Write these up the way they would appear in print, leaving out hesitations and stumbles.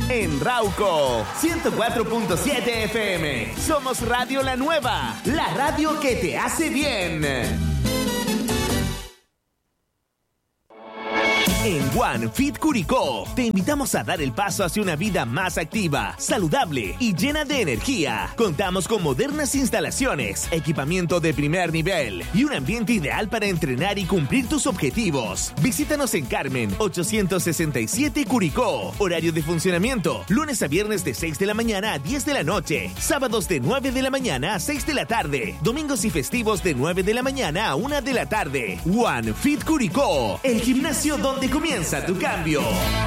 en Rauco 104.7 FM. Somos Radio La Nueva, la radio que te hace bien. En One Fit Curicó te invitamos a dar el paso hacia una vida más activa, saludable y llena de energía. Contamos con modernas instalaciones, equipamiento de primer nivel y un ambiente ideal para entrenar y cumplir tus objetivos. Visítanos en Carmen 867 Curicó. Horario de funcionamiento: lunes a viernes de 6 de la mañana a 10 de la noche, sábados de 9 de la mañana a 6 de la tarde, domingos y festivos de 9 de la mañana a 1 de la tarde. One Fit Curicó, el gimnasio donde comienza tu cambio.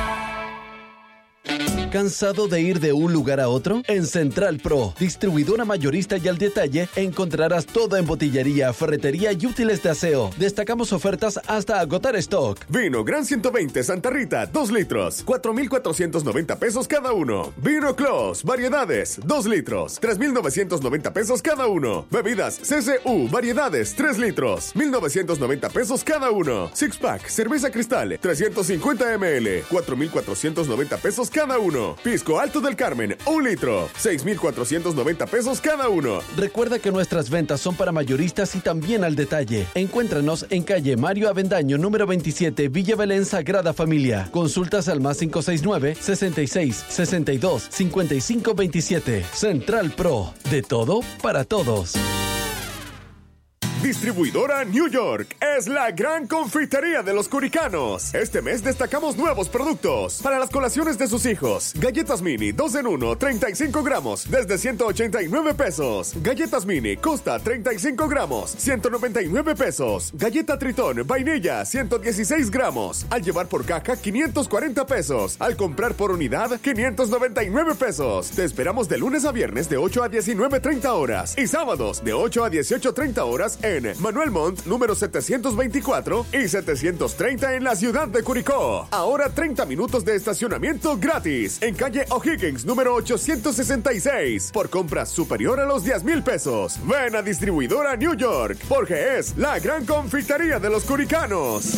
¿Cansado de ir de un lugar a otro? En Central Pro, distribuidora mayorista y al detalle, encontrarás todo en botillería, ferretería y útiles de aseo. Destacamos ofertas hasta agotar stock. Vino Gran 120 Santa Rita, 2 litros, 4,490 pesos cada uno. Vino Clos, variedades, 2 litros, 3,990 pesos cada uno. Bebidas CCU, variedades, 3 litros, 1,990 pesos cada uno. Six Pack, cerveza cristal, 350 ml, 4,490 pesos cada uno. Pisco Alto del Carmen, 1 litro, 6,490 pesos cada uno. Recuerda que nuestras ventas son para mayoristas y también al detalle. Encuéntranos en calle Mario Avendaño, número 27, Villa Belén, Sagrada Familia. Consultas al más 569 66 62 55 27. Central Pro, de todo para todos. Distribuidora New York es la gran confitería de los curicanos. Este mes destacamos nuevos productos para las colaciones de sus hijos. Galletas mini 2 en 1, 35 gramos, desde 189 pesos. Galletas mini Costa 35 gramos, 199 pesos. Galleta Tritón vainilla 116 gramos. Al llevar por caja 540 pesos. Al comprar por unidad 599 pesos. Te esperamos de lunes a viernes de 8 a 19:30 horas y sábados de 8 a 18:30 horas en Manuel Montt, número 724 y 730 en la ciudad de Curicó. Ahora 30 minutos de estacionamiento gratis en calle O'Higgins, número 866, por compras superior a los 10,000 pesos. Ven a Distribuidora New York, porque es la gran confitería de los curicanos.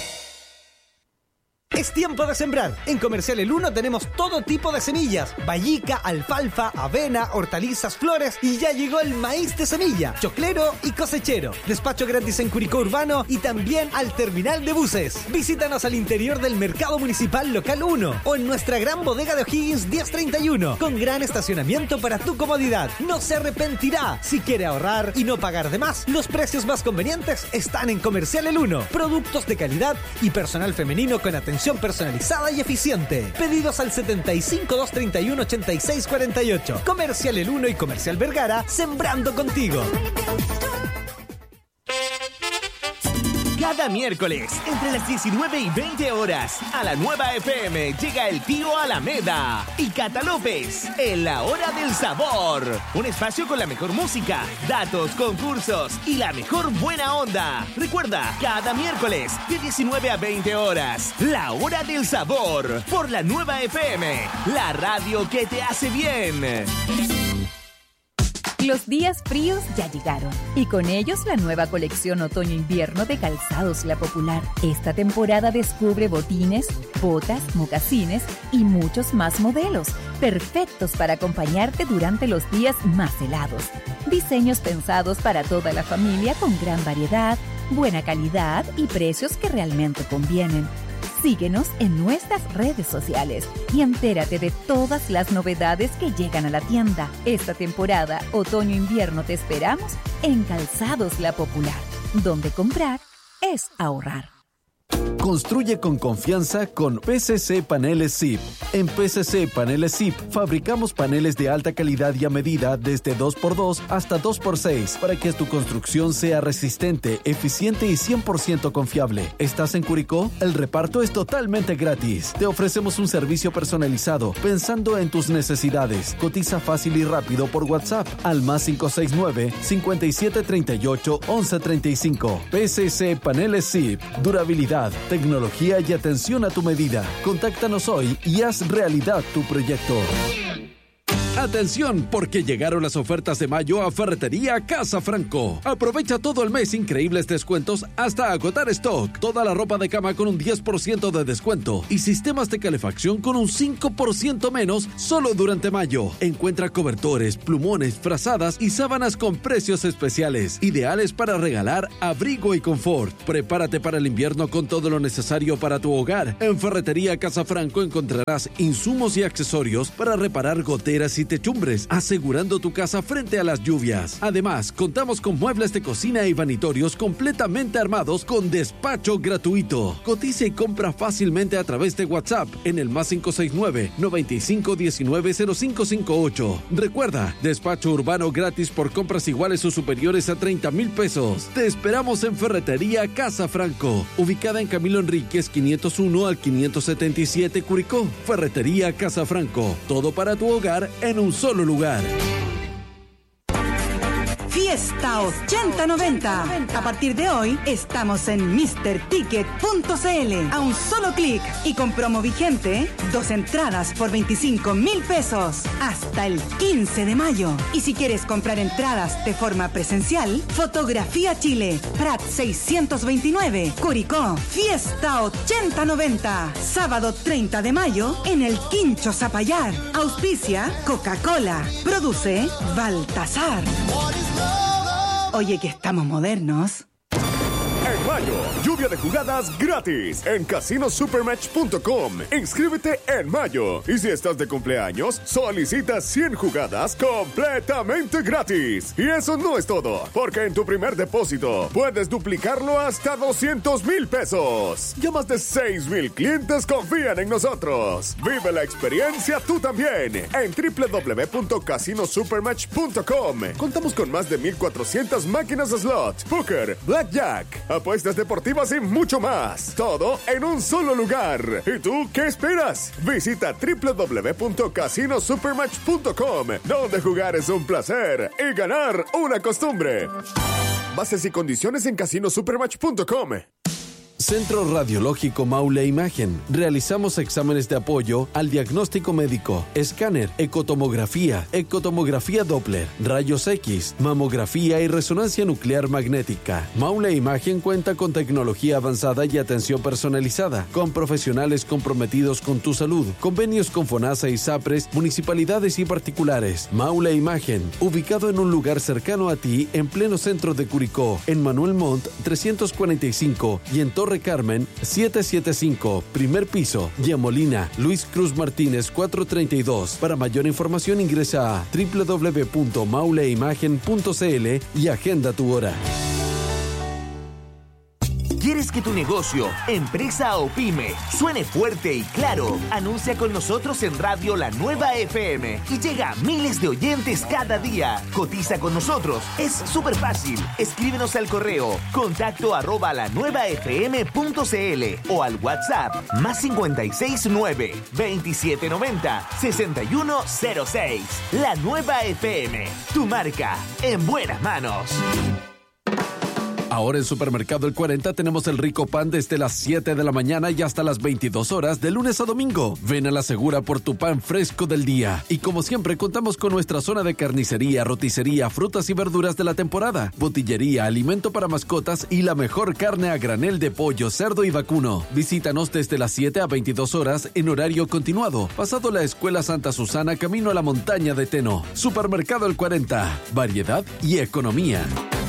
Es tiempo de sembrar. En Comercial El Uno tenemos todo tipo de semillas: vallica, alfalfa, avena, hortalizas, flores, y ya llegó el maíz de semilla, choclero y cosechero. Despacho gratis en Curicó Urbano y también al terminal de buses. Visítanos al interior del Mercado Municipal Local 1 o en nuestra gran bodega de O'Higgins 1031, con gran estacionamiento para tu comodidad. No se arrepentirá. Si quiere ahorrar y no pagar de más, los precios más convenientes están en Comercial El Uno. Productos de calidad y personal femenino con atención personalizada y eficiente. Pedidos al 75 231 86 48. Comercial El Uno y Comercial Vergara, sembrando contigo. Cada miércoles, entre las 19 y 20 horas, a la Nueva FM llega el tío Alameda y Cata López en La Hora del Sabor. Un espacio con la mejor música, datos, concursos y la mejor buena onda. Recuerda, cada miércoles de 19 a 20 horas, La Hora del Sabor por la Nueva FM, la radio que te hace bien. Los días fríos ya llegaron y con ellos la nueva colección otoño-invierno de Calzados La Popular. Esta temporada descubre botines, botas, mocasines y muchos más modelos, perfectos para acompañarte durante los días más helados. Diseños pensados para toda la familia con gran variedad, buena calidad y precios que realmente convienen. Síguenos en nuestras redes sociales y entérate de todas las novedades que llegan a la tienda. Esta temporada, otoño-invierno, te esperamos en Calzados La Popular, donde comprar es ahorrar. Construye con confianza con PCC Paneles ZIP. En PCC Paneles ZIP fabricamos paneles de alta calidad y a medida desde 2x2 hasta 2x6 para que tu construcción sea resistente, eficiente y 100% confiable. ¿Estás en Curicó? El reparto es totalmente gratis. Te ofrecemos un servicio personalizado pensando en tus necesidades. Cotiza fácil y rápido por WhatsApp al más 569 5738 1135. PCC Paneles ZIP. Durabilidad, tecnología y atención a tu medida. Contáctanos hoy y haz realidad tu proyecto. Atención, porque llegaron las ofertas de mayo a Ferretería Casa Franco. Aprovecha todo el mes increíbles descuentos hasta agotar stock. Toda la ropa de cama con un 10% de descuento y sistemas de calefacción con un 5% menos solo durante mayo. Encuentra cobertores, plumones, frazadas y sábanas con precios especiales, ideales para regalar abrigo y confort. Prepárate para el invierno con todo lo necesario para tu hogar. En Ferretería Casa Franco encontrarás insumos y accesorios para reparar goteras y techumbres, asegurando tu casa frente a las lluvias. Además, contamos con muebles de cocina y vanitorios completamente armados con despacho gratuito. Cotiza y compra fácilmente a través de WhatsApp en el más 569-9519-0558. Recuerda, despacho urbano gratis por compras iguales o superiores a 30,000 pesos. Te esperamos en Ferretería Casa Franco, ubicada en Camilo Enríquez 501 al 577 Curicó. Ferretería Casa Franco, todo para tu hogar en un solo lugar. Fiesta 8090. A partir de hoy estamos en MrTicket.cl. A un solo clic y con promo vigente, 2 entradas por 25,000 pesos hasta el 15 de mayo. Y si quieres comprar entradas de forma presencial, Fotografía Chile, Prat 629, Curicó. Fiesta 8090. Sábado 30 de mayo en el Quincho Zapallar. Auspicia Coca-Cola. Produce Baltasar. Oye, que estamos modernos. En mayo, lluvia de jugadas gratis en casinosupermatch.com. Inscríbete en mayo. Y si estás de cumpleaños, solicita 100 jugadas completamente gratis. Y eso no es todo, porque en tu primer depósito puedes duplicarlo hasta 200,000 pesos. Ya más de 6,000 clientes confían en nosotros. Vive la experiencia tú también en www.casinosupermatch.com. Contamos con más de 1,400 máquinas de slot, póker, blackjack, apuestas deportivas y mucho más. Todo en un solo lugar. ¿Y tú qué esperas? Visita www.casinosupermatch.com, donde jugar es un placer y ganar una costumbre. Bases y condiciones en casinosupermatch.com. Centro Radiológico Maule Imagen. Realizamos exámenes de apoyo al diagnóstico médico, escáner, ecotomografía Doppler, rayos X, mamografía y resonancia nuclear magnética. Maule Imagen cuenta con tecnología avanzada y atención personalizada, con profesionales comprometidos con tu salud, convenios con FONASA y SAPRES, municipalidades y particulares. Maule Imagen, ubicado en un lugar cercano a ti en pleno centro de Curicó, en Manuel Montt 345 y en Torre Carmen 775, primer piso, Yamolina, Luis Cruz Martínez 432. Para mayor información ingresa a www.mauleimagen.cl y agenda tu hora. ¿Quieres que tu negocio, empresa o pyme suene fuerte y claro? Anuncia con nosotros en Radio La Nueva FM y llega a miles de oyentes cada día. Cotiza con nosotros. Es súper fácil. Escríbenos al correo contacto@lanuevafm.cl o al WhatsApp más 569 2790 6106. La Nueva FM, tu marca en buenas manos. Ahora en Supermercado El 40 tenemos el rico pan desde las 7 de la mañana y hasta las 22 horas de lunes a domingo. Ven a la segura por tu pan fresco del día. Y como siempre contamos con nuestra zona de carnicería, roticería, frutas y verduras de la temporada, botillería, alimento para mascotas y la mejor carne a granel de pollo, cerdo y vacuno. Visítanos desde las 7 a 22 horas en horario continuado, pasado la Escuela Santa Susana camino a la montaña de Teno. Supermercado El 40, variedad y economía.